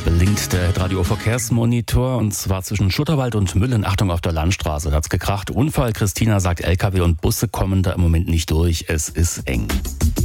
Blinkt der Radio-Verkehrsmonitor und zwar zwischen Schutterwald und Müllen. Achtung, auf der Landstraße, da hat's gekracht. Unfall, Christina sagt, LKW und Busse kommen da im Moment nicht durch. Es ist eng.